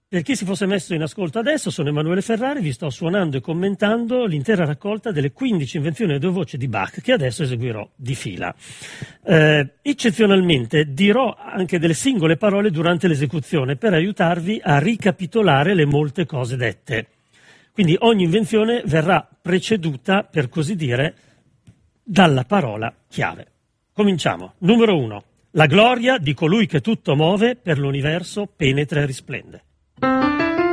Per chi si fosse messo in ascolto adesso, sono Emanuele Ferrari, vi sto suonando e commentando l'intera raccolta delle 15 invenzioni a due voci di Bach, che adesso eseguirò di fila. Eccezionalmente dirò anche delle singole parole durante l'esecuzione per aiutarvi a ricapitolare le molte cose dette. Quindi ogni invenzione verrà preceduta, per così dire, dalla parola chiave. Cominciamo. Numero 1. La gloria di colui che tutto muove, per l'universo penetra e risplende.